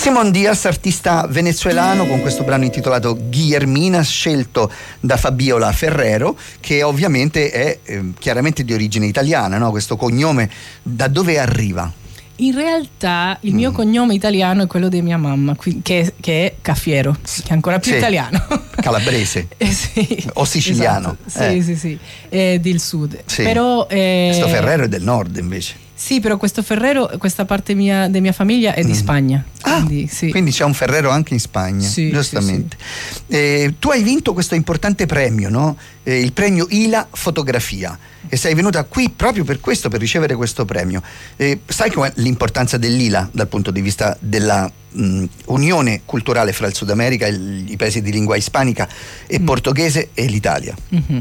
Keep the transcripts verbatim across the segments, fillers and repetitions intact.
Simón Díaz, artista venezuelano, con questo brano intitolato Guillermina, scelto da Fabiola Ferrero, che ovviamente è eh, chiaramente di origine italiana, no? Questo cognome da dove arriva? In realtà il mio mm. cognome italiano è quello di mia mamma, che, che è Cafiero, che è ancora più sì. italiano. Calabrese eh, sì. o siciliano. Esatto. Sì, eh. sì, sì, è del sud. Sì. Però, eh... questo Ferrero è del nord invece. Sì, però questo Ferrero, questa parte mia, della mia famiglia è di mm. Spagna. Ah, quindi, sì. quindi c'è un Ferrero anche in Spagna, sì, giustamente. Sì, sì. Eh, tu hai vinto questo importante premio, no? Eh, il premio I L A Fotografia, e sei venuta qui proprio per questo, per ricevere questo premio. Eh, sai qual è l'importanza dell'I L A dal punto di vista della mh, unione culturale fra il Sud America, il, i paesi di lingua ispanica e mm. portoghese e l'Italia? Mm-hmm.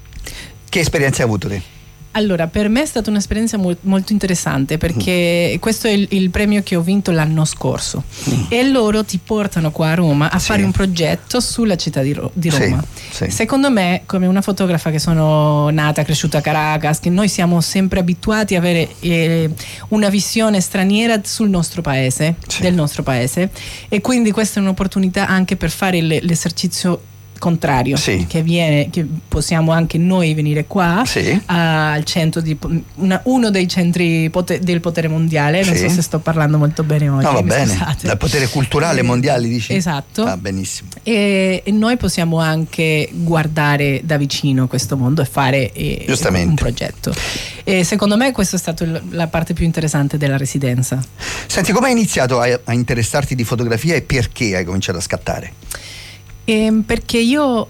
Che esperienza hai avuto te? Allora, per me è stata un'esperienza mo- molto interessante, perché mm. questo è il, il premio che ho vinto l'anno scorso mm. e loro ti portano qua a Roma a sì. fare un progetto sulla città di, Ro- di Roma. Sì, sì. Secondo me, come una fotografa che sono nata, cresciuta a Caracas, che noi siamo sempre abituati a avere eh, una visione straniera sul nostro paese, sì. del nostro paese, e quindi questa è un'opportunità anche per fare l- l'esercizio contrario, sì. che viene, che possiamo anche noi venire qua sì. al centro di una, uno dei centri pote, del potere mondiale, non sì. so se sto parlando molto bene oggi. No, va bene, scusate. Dal potere culturale mondiale, dici? Esatto. Ah, benissimo. E, e noi possiamo anche guardare da vicino questo mondo e fare eh, un progetto. E secondo me questa è stata la parte più interessante della residenza. Senti, come hai iniziato a, a interessarti di fotografia e perché hai cominciato a scattare? Eh, perché io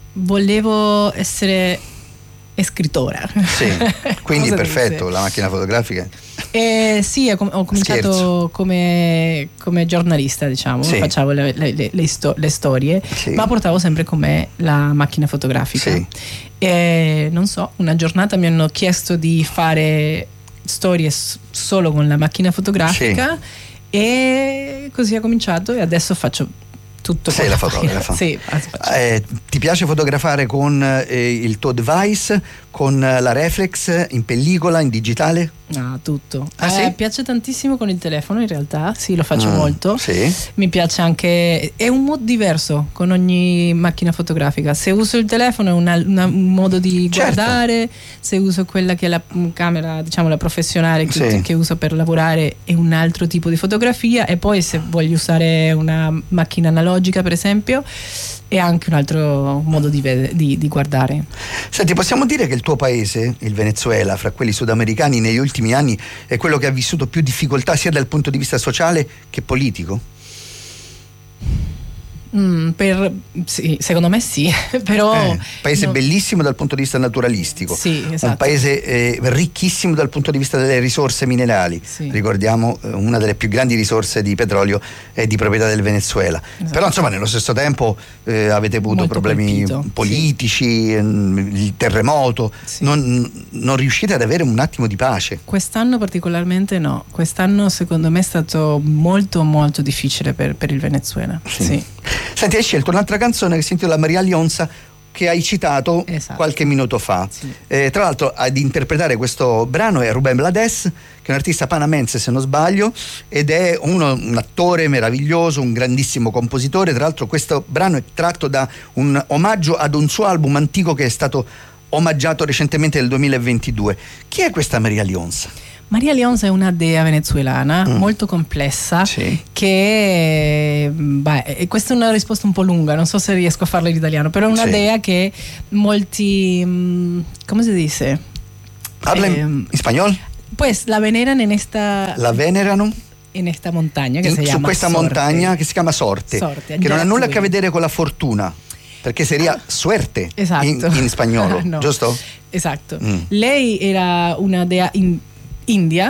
volevo essere scrittora. Sì, quindi perfetto, dice? La macchina fotografica. Eh, sì, ho cominciato Scherzo. come, come giornalista, diciamo, sì. facevo le, le, le, le, sto, le storie, sì. ma portavo sempre con me la macchina fotografica. Sì. E non so, una giornata mi hanno chiesto di fare storie solo con la macchina fotografica sì. e così ho cominciato e adesso faccio tutto. Sei la fotografa. Sì, eh, ti piace fotografare con eh, il tuo device, con la reflex, in pellicola, in digitale? Ah, tutto. Ah, eh, sì? Piace tantissimo con il telefono, in realtà, sì, lo faccio mm, molto. Sì. Mi piace anche, è un modo diverso con ogni macchina fotografica. Se uso il telefono è una, una, un modo di certo. guardare, se uso quella che è la camera, diciamo la professionale che, sì. che uso per lavorare è un altro tipo di fotografia, e poi se voglio usare una macchina analogica, per esempio, è anche un altro modo di, ved- di, di guardare. Senti, possiamo dire che il tuo paese, il Venezuela, fra quelli sudamericani negli ultimi anni è quello che ha vissuto più difficoltà sia dal punto di vista sociale che politico? Mm, per, sì, secondo me sì, però eh, paese no. bellissimo dal punto di vista naturalistico, sì, esatto. un paese eh, ricchissimo dal punto di vista delle risorse minerali, sì. ricordiamo eh, una delle più grandi risorse di petrolio è di proprietà del Venezuela, esatto. però insomma nello stesso tempo eh, avete avuto molto problemi colpito. politici, sì. ehm, il terremoto, sì. non, non riuscite ad avere un attimo di pace? Quest'anno particolarmente no, quest'anno secondo me è stato molto molto difficile per, per il Venezuela. Sì. Sì. Senti, hai scelto un'altra canzone che si intitola Maria Leonza, che hai citato esatto. qualche minuto fa. Sì. Eh, tra l'altro ad interpretare questo brano è Rubén Blades, che è un artista panamense se non sbaglio, ed è uno, un attore meraviglioso, un grandissimo compositore. Tra l'altro questo brano è tratto da un omaggio ad un suo album antico che è stato omaggiato recentemente nel duemilaventidue. Chi è questa Maria Leonza? Maria Leonza è una dea venezuelana mm. molto complessa, sì. che beh, questa è una risposta un po' lunga, non so se riesco a farla in italiano, però è una sì. dea che molti, come si dice? Habla eh, in spagnolo? Pues la veneran en esta... La venerano? In questa montagna che in, si chiama su questa Sorte. montagna che si chiama Sorte, Sorte che non ha nulla a che vedere con la fortuna, perché seria ah, suerte esatto. in, in spagnolo, no. giusto? Esatto. Mm. Lei era una dea in India